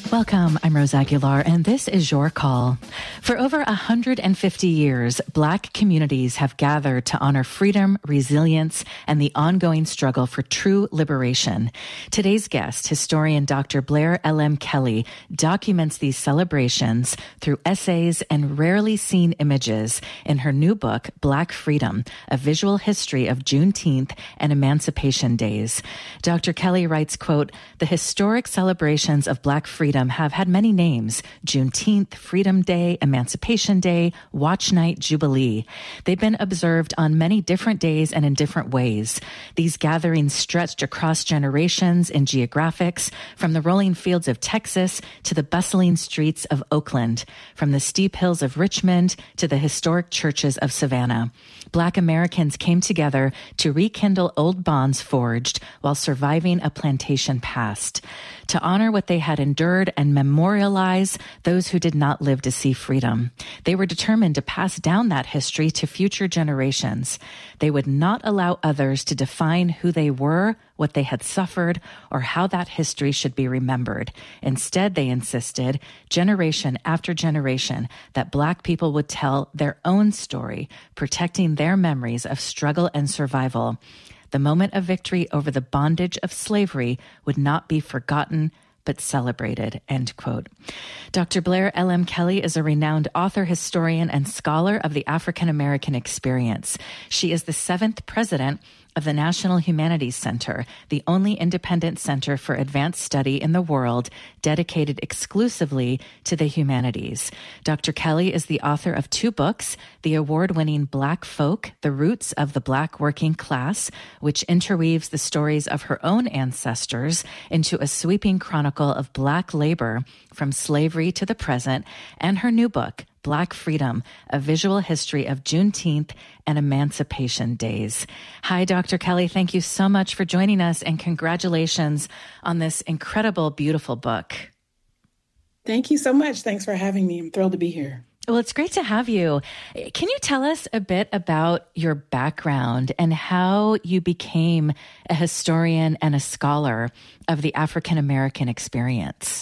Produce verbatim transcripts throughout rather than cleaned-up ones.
Welcome, I'm Rose Aguilar, and this is Your Call. For over one hundred fifty years, Black communities have gathered to honor freedom, resilience, and the ongoing struggle for true liberation. Today's guest, historian Doctor Blair L M. Kelly, documents these celebrations through essays and rarely seen images in her new book, Black Freedom, A Visual History of Juneteenth and Emancipation Days. Doctor Kelly writes, quote, "The historic celebrations of Black freedom have had many names: Juneteenth, Freedom Day, Emancipation Day, Watch Night, Jubilee. They've been observed on many different days and in different ways. These gatherings stretched across generations in geographics, from the rolling fields of Texas to the bustling streets of Oakland, from the steep hills of Richmond to the historic churches of Savannah. Black Americans came together to rekindle old bonds forged while surviving a plantation past, to honor what they had endured and memorialize those who did not live to see freedom. They were determined to pass down that history to future generations. They would not allow others to define who they were, what they had suffered, or how that history should be remembered. Instead, they insisted, generation after generation, that Black people would tell their own story, protecting their memories of struggle and survival. The moment of victory over the bondage of slavery would not be forgotten, but celebrated," end quote. Doctor Blair L M. Kelly is a renowned author, historian, and scholar of the African American experience. She is the seventh president of the National Humanities Center, the only independent center for advanced study in the world dedicated exclusively to the humanities. Doctor Kelly is the author of two books, the award-winning Black Folk, The Roots of the Black Working Class, which interweaves the stories of her own ancestors into a sweeping chronicle of Black labor from slavery to the present, and her new book, Black Freedom, A Visual History of Juneteenth and Emancipation Days. Hi, Doctor Kelly. Thank you so much for joining us, and congratulations on this incredible, beautiful book. Thank you so much. Thanks for having me. I'm thrilled to be here. Well, it's great to have you. Can you tell us a bit about your background and how you became a historian and a scholar of the African American experience?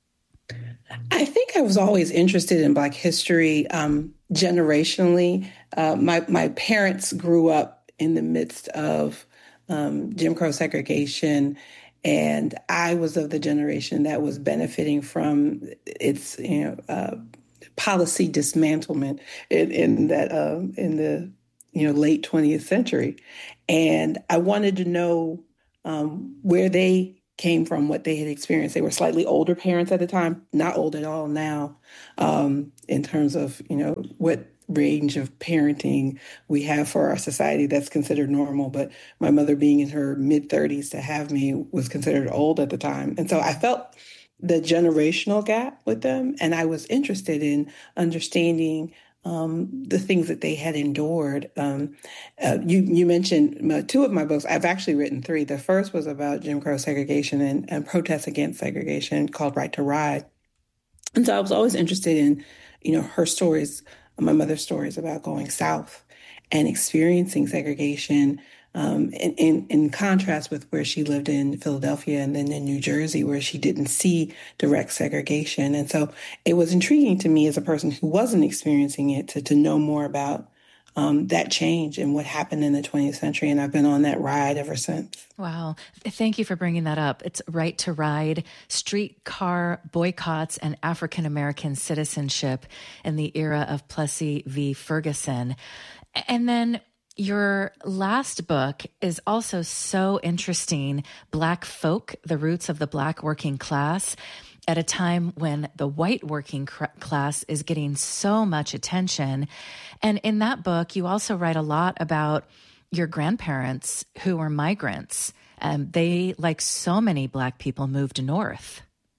I think I was always interested in Black history um, generationally. Uh, my my parents grew up in the midst of um, Jim Crow segregation, and I was of the generation that was benefiting from its you know uh, policy dismantlement in, in that uh, in the you know late twentieth century, and I wanted to know um, where they came from, what they had experienced. They were slightly older parents at the time, not old at all now, um, in terms of, you know, what range of parenting we have for our society that's considered normal. But my mother being in her mid thirties to have me was considered old at the time. And so I felt the generational gap with them. And I was interested in understanding Um, the things that they had endured. Um, uh, you, you mentioned uh, two of my books. I've actually written three. The first was about Jim Crow segregation and, and protests against segregation, called Right to Ride. And so I was always interested in, you know, her stories, my mother's stories about going south and experiencing segregation, um, in, in, in contrast with where she lived in Philadelphia and then in New Jersey, where she didn't see direct segregation. And so it was intriguing to me as a person who wasn't experiencing it to, to know more about um, that change and what happened in the twentieth century. And I've been on that ride ever since. Wow. Thank you for bringing that up. It's Right to Ride, streetcar boycotts and African-American citizenship in the era of Plessy v. Ferguson. And then your last book is also so interesting, Black Folk, The Roots of the Black Working Class, at a time when the white working class is getting so much attention. And in that book, you also write a lot about your grandparents who were migrants. Um, they, like so many Black people, moved north.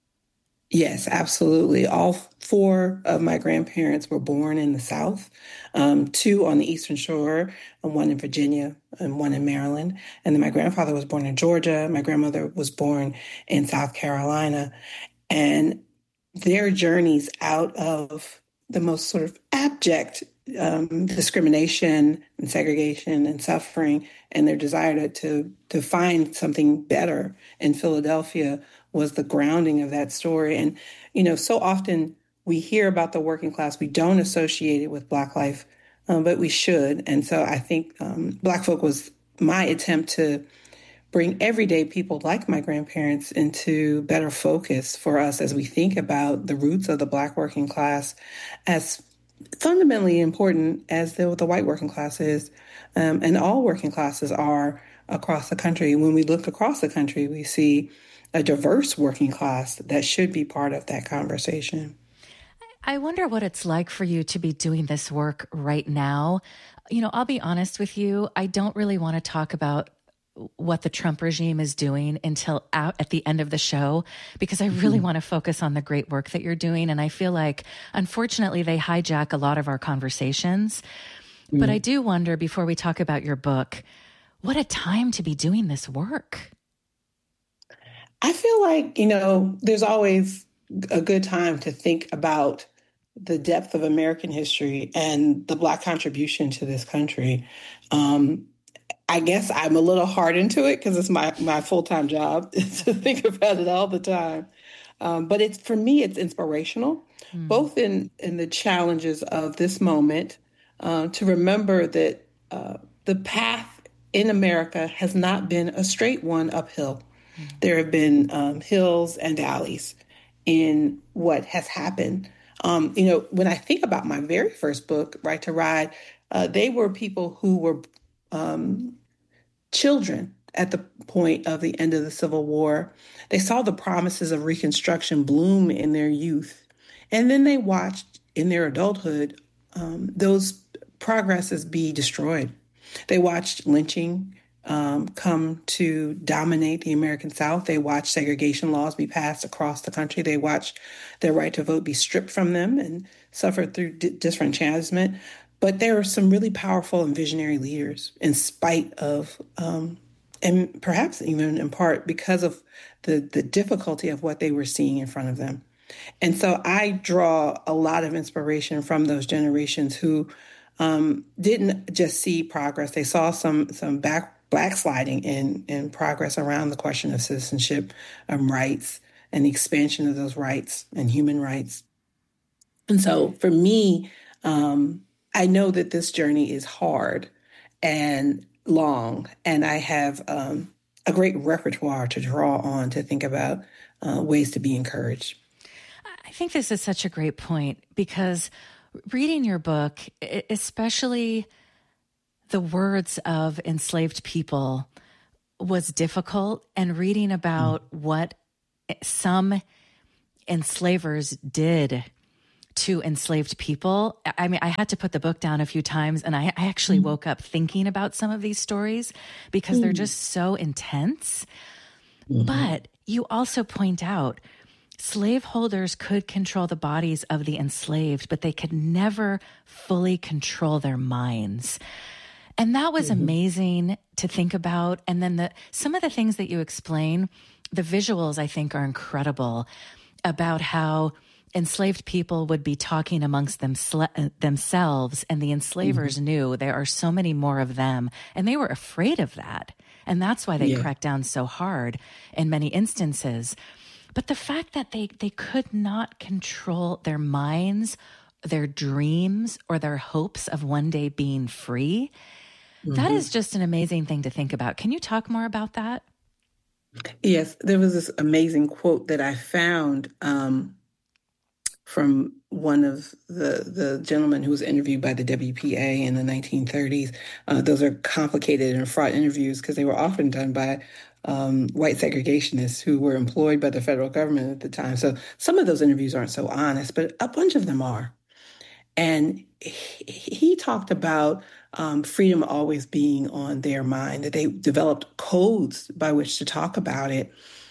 Yes, absolutely. All four of my grandparents were born in the South, um, two on the Eastern Shore, and one in Virginia and one in Maryland. And then my grandfather was born in Georgia. My grandmother was born in South Carolina. And their journeys out of the most sort of abject um, discrimination and segregation and suffering, and their desire to, to, to find something better in Philadelphia was the grounding of that story. And, you know, so often we hear about the working class, we don't associate it with Black life, um, but we should. And so I think um, Black folk was my attempt to bring everyday people like my grandparents into better focus for us as we think about the roots of the Black working class as fundamentally important as the, the white working class is, um, and all working classes are across the country. When we look across the country, we see a diverse working class that should be part of that conversation. I wonder what it's like for you to be doing this work right now. You know, I'll be honest with you, I don't really want to talk about what the Trump regime is doing until out at the end of the show, because I really mm-hmm. want to focus on the great work that you're doing. And I feel like, unfortunately, they hijack a lot of our conversations. Mm-hmm. But I do wonder, before we talk about your book, what a time to be doing this work. I feel like, you know, there's always a good time to think about the depth of American history and the Black contribution to this country. Um, I guess I'm a little hard into it because it's my, my full-time job to think about it all the time. Um, but it's, for me, it's inspirational, mm. both in, in the challenges of this moment, uh, to remember that uh, the path in America has not been a straight one uphill. Mm. There have been um, hills and valleys in what has happened. Um, you know, when I think about my very first book, Right to Ride, uh, they were people who were um, children at the point of the end of the Civil War. They saw the promises of Reconstruction bloom in their youth. And then they watched in their adulthood um, those progresses be destroyed. They watched lynching um, come to dominate the American South. They watched segregation laws be passed across the country. They watched their right to vote be stripped from them and suffered through di- disenfranchisement. But there are some really powerful and visionary leaders, in spite of, um, and perhaps even in part because of the, the difficulty of what they were seeing in front of them. And so I draw a lot of inspiration from those generations who um, didn't just see progress. They saw some some back backsliding in, in progress around the question of citizenship and rights and the expansion of those rights and human rights. And so for me, um, I know that this journey is hard and long, and I have um, a great repertoire to draw on to think about uh, ways to be encouraged. I think this is such a great point, because reading your book, especially the words of enslaved people, was difficult, and reading about mm. what some enslavers did to enslaved people. I mean, I had to put the book down a few times, and I, I actually mm. woke up thinking about some of these stories because mm. they're just so intense. Mm-hmm. But you also point out slaveholders could control the bodies of the enslaved, but they could never fully control their minds. And that was mm-hmm. amazing to think about. And then the some of the things that you explain, the visuals, I think, are incredible about how enslaved people would be talking amongst them, themselves, and the enslavers mm-hmm. knew there are so many more of them, and they were afraid of that. And that's why they yeah. cracked down so hard in many instances. But the fact that they, they could not control their minds, their dreams, or their hopes of one day being free, mm-hmm. that is just an amazing thing to think about. Can you talk more about that? Yes, there was this amazing quote that I found um, from one of the, the gentlemen who was interviewed by the W P A in the nineteen thirties. Uh, those are complicated and fraught interviews because they were often done by um, white segregationists who were employed by the federal government at the time. So some of those interviews aren't so honest, but a bunch of them are. And he, he talked about um, freedom always being on their mind, that they developed codes by which to talk about it.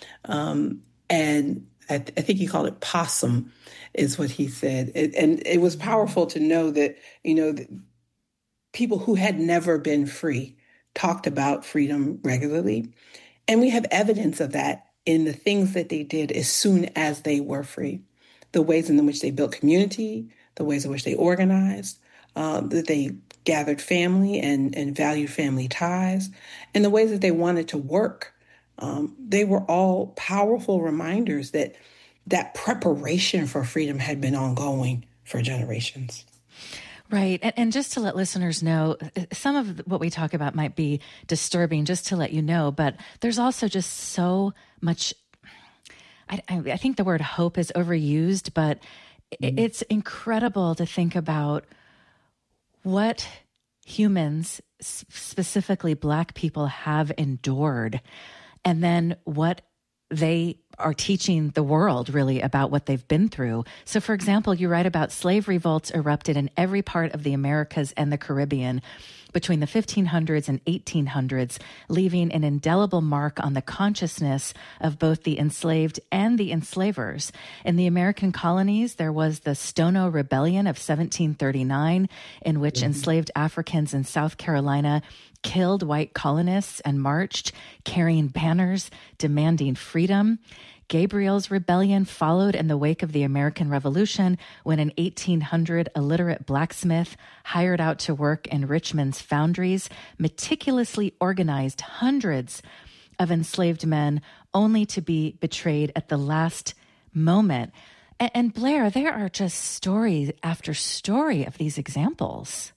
Um, and I, th- I think he called it possum, is what he said. It, and it was powerful to know that, you know, that people who had never been free talked about freedom regularly. And we have evidence of that in the things that they did as soon as they were free, the ways in which they built community, the ways in which they organized, um, that they gathered family and, and valued family ties, and the ways that they wanted to work Um, they were all powerful reminders that that preparation for freedom had been ongoing for generations. Right. And, and just to let listeners know, some of what we talk about might be disturbing, just to let you know, but there's also just so much. I, I think the word hope is overused, but mm-hmm. it's incredible to think about what humans, specifically Black people, have endured, and then what they are teaching the world really about what they've been through. So, for example, you write about slave revolts erupted in every part of the Americas and the Caribbean between the fifteen hundreds and eighteen hundreds, leaving an indelible mark on the consciousness of both the enslaved and the enslavers. In the American colonies, there was the Stono Rebellion of seventeen thirty-nine, in which mm-hmm. enslaved Africans in South Carolina killed white colonists and marched, carrying banners demanding freedom. Gabriel's Rebellion followed in the wake of the American Revolution, when an eighteen hundred illiterate blacksmith hired out to work in Richmond's foundries meticulously organized hundreds of enslaved men, only to be betrayed at the last moment. And, and Blair, there are just story after story of these examples.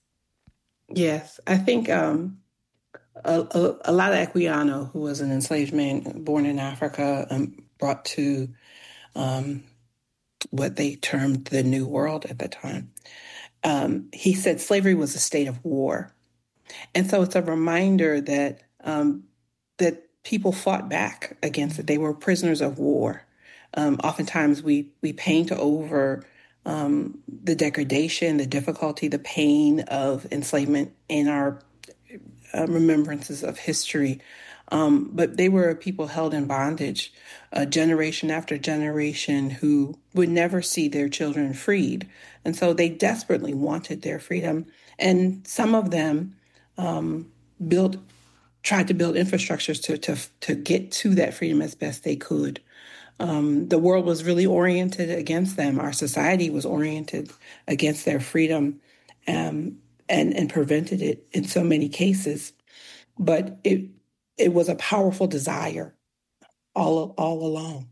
Yes, I think um, a, a, a lot of Equiano, who was an enslaved man born in Africa, um, brought to um, what they termed the New World at the time. Um, he said slavery was a state of war. And so it's a reminder that um, that people fought back against it. They were prisoners of war. Um, oftentimes we, we paint over um, the degradation, the difficulty, the pain of enslavement in our uh, remembrances of history. Um, but they were people held in bondage, uh, generation after generation, who would never see their children freed. And so they desperately wanted their freedom. And some of them um, built, tried to build infrastructures to, to, to get to that freedom as best they could. Um, the world was really oriented against them. Our society was oriented against their freedom um, and, and prevented it in so many cases. But it It was a powerful desire all all along.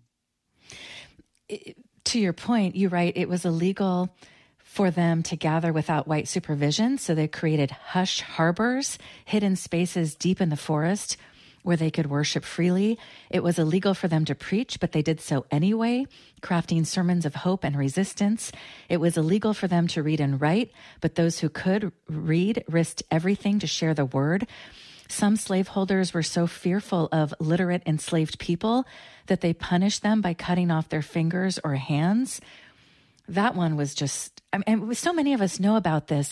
It, to your point, you write it was illegal for them to gather without white supervision, so they created hush harbors, hidden spaces deep in the forest where they could worship freely. It was illegal for them to preach, but they did so anyway, crafting sermons of hope and resistance. It was illegal for them to read and write, but those who could read risked everything to share the word. Some slaveholders were so fearful of literate enslaved people that they punished them by cutting off their fingers or hands. That one was just, I mean, so many of us know about this,